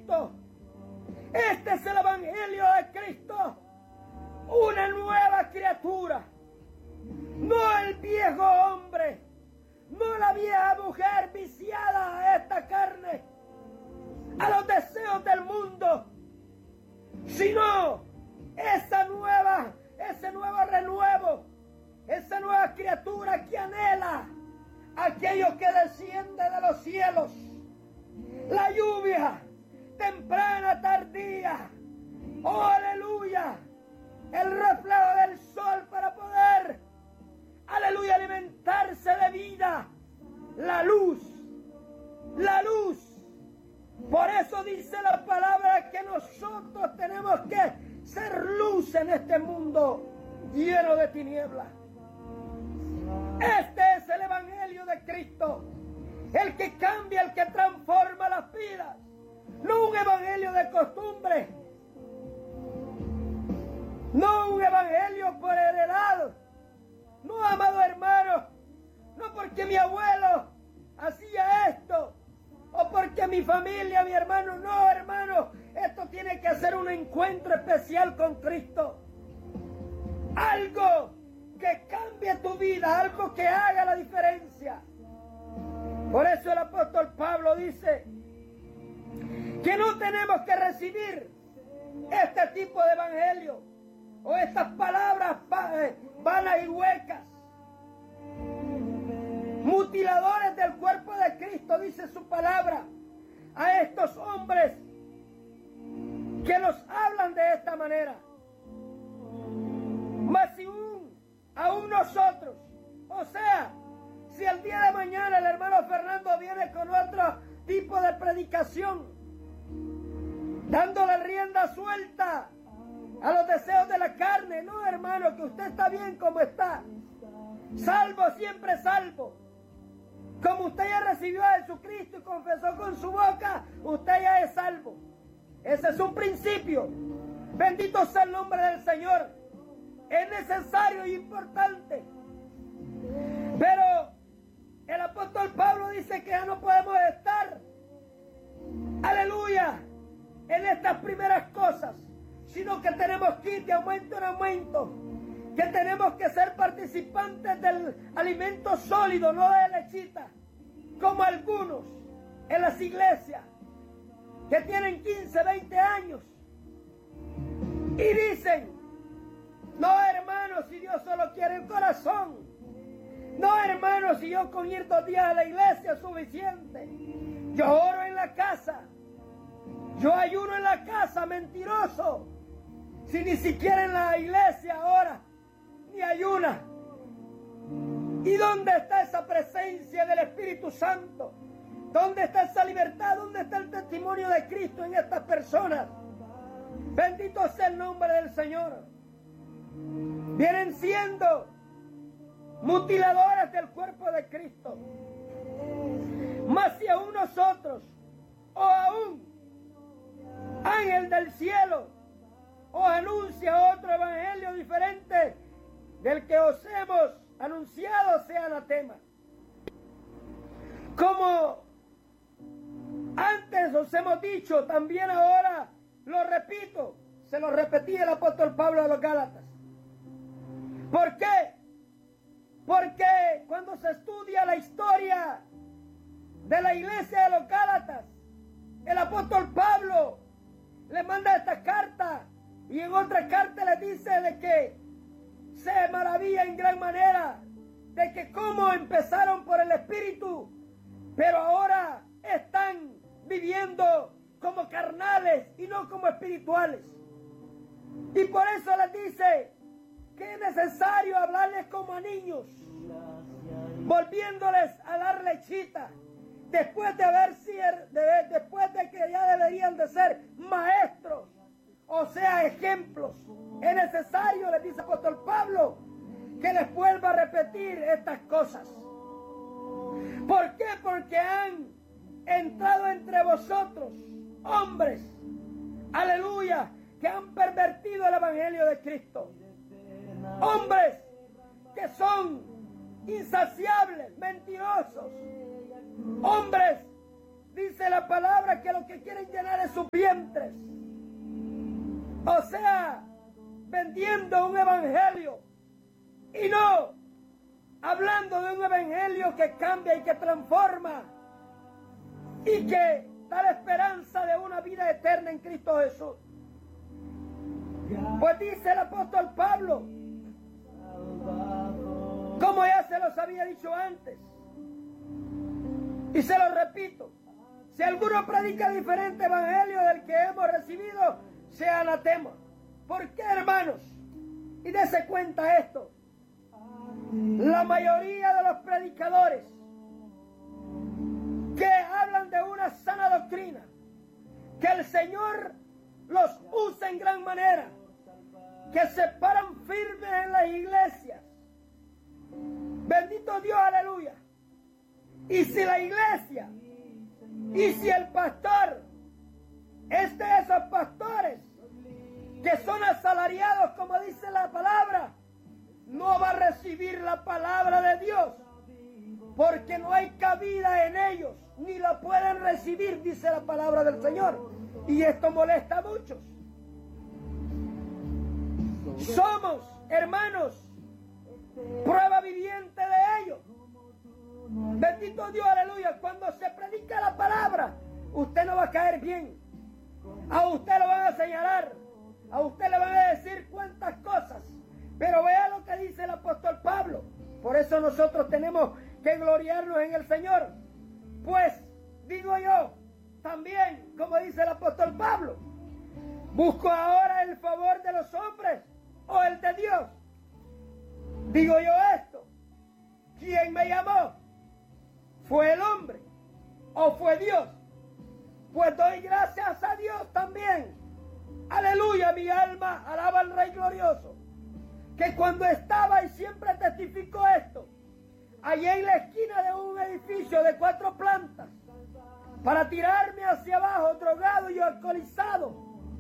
Cristo. Este es el Evangelio de Cristo. Una nueva criatura. No el viejo hombre. No la vieja mujer viciada a esta carne, a los deseos del mundo, sino ese nuevo renuevo, esa nueva criatura que anhela aquello que desciende de los cielos, la lluvia temprana, tardía, oh aleluya, el reflejo del sol para poder, aleluya, alimentarse de vida, la luz. Por eso dice la palabra que nosotros tenemos que ser luz en este mundo lleno de tinieblas. Este es el Evangelio de Cristo, el que cambia, el que transforma las vidas, no un evangelio de costumbre, no un evangelio por heredad, no, amado hermano, no porque mi abuelo hacía esto, o porque mi familia, mi hermano, no, hermano, esto tiene que ser un encuentro especial con Cristo. Algo que cambie tu vida, algo que haga la diferencia. Por eso el apóstol Pablo dice que no tenemos que recibir este tipo de evangelio o estas palabras vanas y huecas, mutiladores del cuerpo de Cristo, dice su palabra, a estos hombres que nos hablan de esta manera. Mas si aún nosotros, o sea, si el día de mañana el hermano Fernando viene con otro tipo de predicación, dándole rienda suelta a los deseos de la carne, no, hermano, que usted está bien como está, salvo, siempre salvo. Como usted ya recibió a Jesucristo y confesó con su boca, usted ya es salvo. Ese es un principio. Bendito sea el nombre del Señor. Es necesario y importante. Pero el apóstol Pablo dice que ya no podemos estar, aleluya, en estas primeras cosas, sino que tenemos que ir de aumento en aumento, que tenemos que ser participantes del alimento sólido, no de lechita, como algunos en las iglesias que tienen 15, 20 años y dicen: no, hermano, si Dios solo quiere el corazón, no, hermano, si yo con ir 2 días a la iglesia es suficiente, yo oro en la casa, yo ayuno en la casa. Mentiroso, si ni siquiera en la iglesia ora ni ayuna. ¿Y dónde está esa presencia del Espíritu Santo? ¿Dónde está esa libertad? ¿Dónde está el testimonio de Cristo en estas personas? Bendito sea el nombre del Señor. Vienen siendo mutiladores del cuerpo de Cristo. Mas si aún nosotros, o aún ángel del cielo, os anuncia otro evangelio diferente del que os hemos anunciado, sea anatema. Como antes os hemos dicho, también ahora lo repito, se lo repetía el apóstol Pablo a los Gálatas. ¿Por qué? Porque cuando se estudia la historia de la iglesia de los Gálatas, el apóstol Pablo le manda esta carta y en otra carta le dice de que se maravilla en gran manera de que cómo empezaron por el Espíritu, pero ahora están viviendo como carnales y no como espirituales. Y por eso les dice que es necesario hablarles como a niños, volviéndoles a dar lechita, después de que ya deberían de ser maestros, o sea, ejemplos. Es necesario, les dice el apóstol Pablo, que les vuelva a repetir estas cosas. ¿Por qué? Porque han entrado entre vosotros hombres, aleluya, que han pervertido el evangelio de Cristo. Hombres que son insaciables, mentirosos. Hombres, dice la palabra, que lo que quieren llenar es su vientre vientres. O sea, vendiendo un evangelio y no hablando de un evangelio que cambia y que transforma y que da la esperanza de una vida eterna en Cristo Jesús. Pues dice el apóstol Pablo, como ya se los había dicho antes, y se lo repito, si alguno predica diferente evangelio del que hemos recibido, sea anatema. ¿Por qué, hermanos? Y dése cuenta esto. La mayoría de los predicadores que hablan de una sana doctrina, que el Señor los usa en gran manera, que se paran firmes en las iglesias. Bendito Dios, aleluya. Y si la iglesia, y si el pastor es de esos pastores que son asalariados, como dice la palabra, no va a recibir la palabra de Dios, porque no hay cabida en ellos, ni la pueden recibir, dice la palabra del Señor. Y esto molesta a muchos. Somos, hermanos, prueba viviente de ello. Bendito Dios, aleluya. Cuando se predica la palabra, usted no va a caer bien. A usted lo van a señalar, a usted le van a decir cuántas cosas. Pero vea lo que dice el apóstol Pablo. Por eso nosotros tenemos que gloriarnos en el Señor. Pues, digo yo, también, como dice el apóstol Pablo, ¿busco ahora el favor de los hombres o el de Dios? Digo yo esto, ¿quién me llamó? ¿Fue el hombre o fue Dios? Pues doy gracias a Dios también. Aleluya, mi alma alaba al Rey glorioso. Que cuando estaba, y siempre testificó esto, allí en la esquina de un edificio de 4 plantas, para tirarme hacia abajo, drogado y alcoholizado,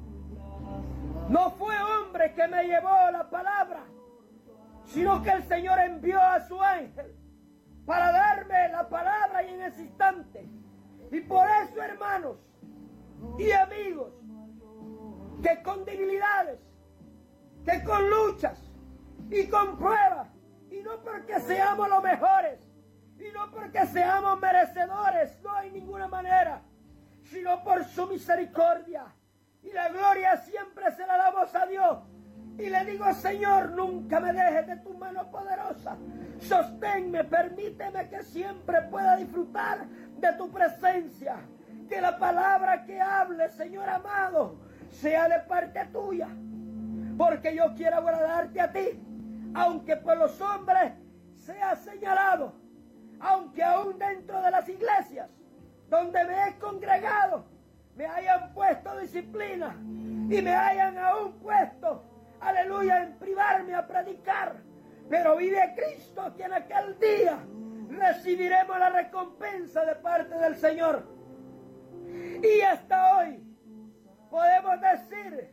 no fue hombre que me llevó la palabra, sino que el Señor envió a su ángel para darme la palabra y en ese instante. Y por eso, hermanos y amigos, que con debilidades, que con luchas y con pruebas, y no porque seamos los mejores, y no porque seamos merecedores, no hay ninguna manera, sino por su misericordia. Y la gloria siempre se la damos a Dios. Y le digo, Señor, nunca me dejes de tu mano poderosa. Sosténme, permíteme que siempre pueda disfrutar de tu presencia. Que la palabra que hable, Señor amado, sea de parte tuya. Porque yo quiero agradarte a ti. Aunque por los hombres sea señalado. Aunque aún dentro de las iglesias donde me he congregado, me hayan puesto disciplina y me hayan aún puesto, aleluya, en privarme a predicar. Pero vive Cristo, que en aquel día recibiremos la recompensa de parte del Señor. Y hasta hoy podemos decir,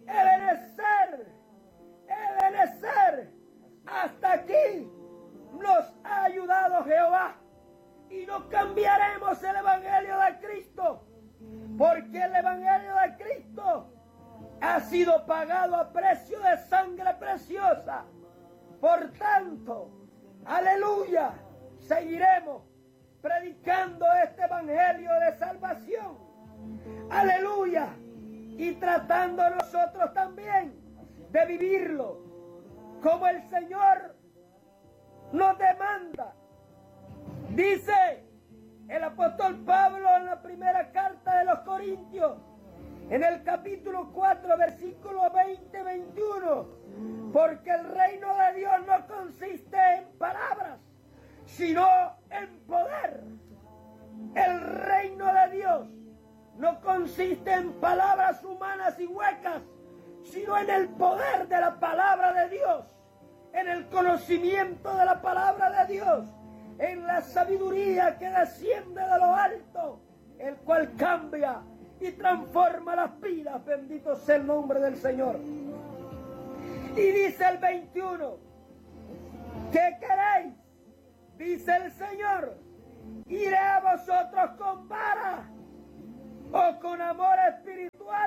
Ebenezer, hasta aquí nos ha ayudado Jehová. Y no cambiaremos el Evangelio de Cristo, porque el Evangelio de Cristo ha sido pagado a precio de sangre preciosa. Por tanto, aleluya, seguiremos predicando este Evangelio de salvación. Aleluya. Y tratando nosotros también de vivirlo como el Señor nos demanda. Dice el apóstol Pablo en la primera carta de los Corintios, en el capítulo 4, versículo 20-21, porque el reino de Dios no consiste en palabras, sino en poder. El reino de Dios no consiste en palabras humanas y huecas, sino en el poder de la palabra de Dios, en el conocimiento de la palabra de Dios, en la sabiduría que desciende de lo alto, el cual cambia y transforma las vidas. Bendito sea el nombre del Señor. Y dice el 21, ¿qué queréis? Dice el Señor, ¿iré a vosotros con vara o con amor espiritual?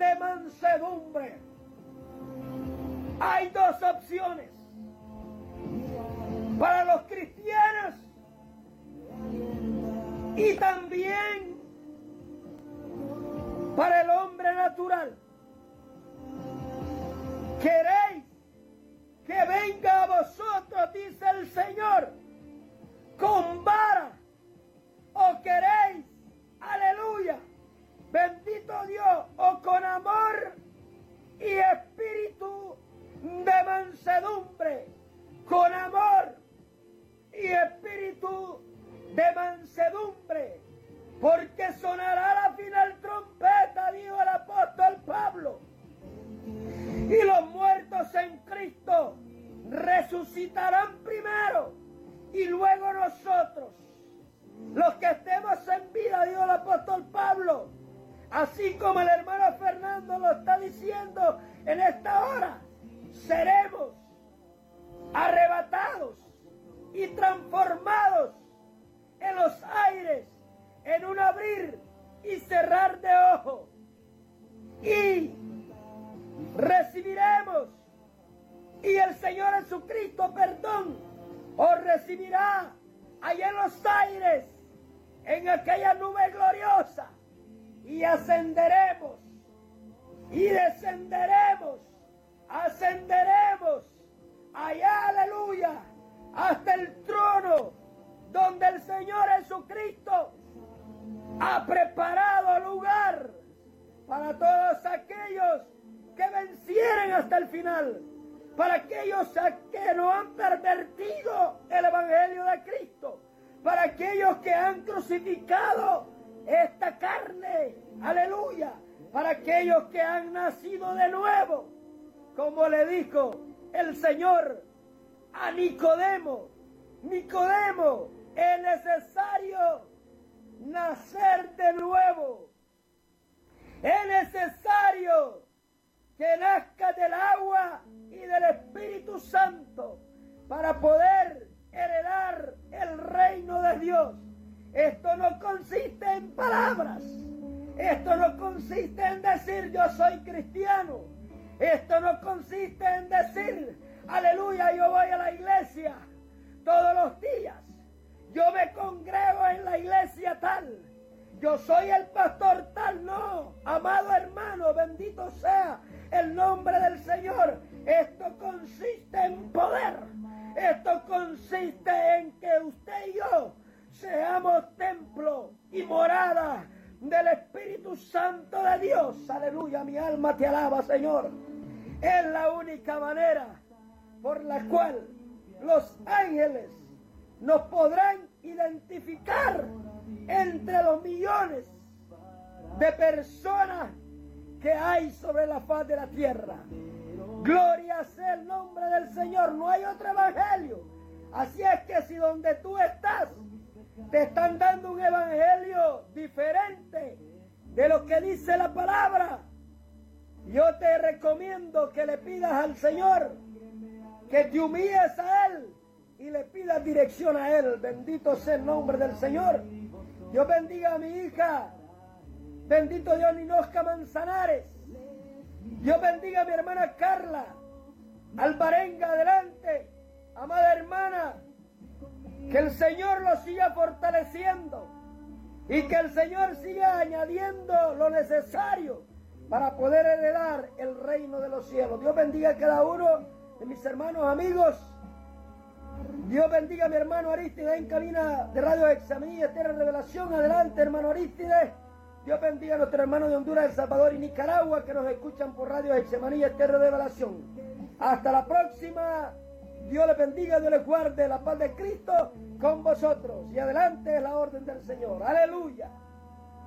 de mansedumbre. Hay dos opciones para los cristianos y también para el hombre natural. ¿Queréis que venga a vosotros, dice el Señor, con vara? ¿O queréis, aleluya, bendito Dios, o con amor y espíritu de mansedumbre? Con amor y espíritu de mansedumbre, porque sonará la final trompeta, dijo el apóstol Pablo, y los muertos en Cristo resucitarán primero, y luego nosotros, los que estemos en vida, dijo el apóstol Pablo, así como el hermano Fernando lo está diciendo en esta hora, seremos arrebatados y transformados en los aires, en un abrir y cerrar de ojos, y recibiremos, y el Señor Jesucristo, os recibirá allá en los aires, en aquella nube gloriosa, y ascenderemos, y descenderemos, ascenderemos, allá, aleluya, hasta el trono, donde el Señor Jesucristo ha preparado lugar para todos aquellos que vencieren hasta el final, para aquellos que no han pervertido el Evangelio de Cristo, para aquellos que han crucificado esta carne, aleluya, para aquellos que han nacido de nuevo, como le dijo el Señor a Nicodemo: Nicodemo, es necesario nacer de nuevo, es necesario que nazca del agua y del Espíritu Santo para poder heredar el reino de Dios. Esto no consiste en palabras, esto no consiste en decir yo soy cristiano, esto no consiste en decir aleluya, yo voy a la iglesia todos los días, yo me congrego en la iglesia tal, yo soy el pastor tal. No, amado hermano, bendito sea el nombre del Señor. Esto consiste en poder, esto consiste en que usted y yo seamos templo y morada del Espíritu Santo de Dios. Aleluya, mi alma te alaba, Señor. Es la única manera por la cual los ángeles nos podrán identificar entre los millones de personas que hay sobre la faz de la tierra. Gloria sea el nombre del Señor. No hay otro evangelio. Así es que si donde tú estás te están dando un evangelio diferente de lo que dice la palabra, yo te recomiendo que le pidas al Señor, que te humilles a Él y le pidas dirección a Él. Bendito sea el nombre del Señor. Dios bendiga a mi hija, bendito Dios, Ninosca Manzanares. Dios bendiga a mi hermana Carla Alvarenga, adelante, amada hermana. Que el Señor lo siga fortaleciendo y que el Señor siga añadiendo lo necesario para poder heredar el reino de los cielos. Dios bendiga a cada uno de mis hermanos amigos. Dios bendiga a mi hermano Aristides en cabina de Radio Examinilla Eterna Revelación. Adelante, hermano Aristides. Dios bendiga a nuestros hermanos de Honduras, El Salvador y Nicaragua que nos escuchan por Radio Examinilla Eterna Revelación. Hasta la próxima. Dios les bendiga, Dios les guarde, la paz de Cristo con vosotros. Y adelante es la orden del Señor. Aleluya.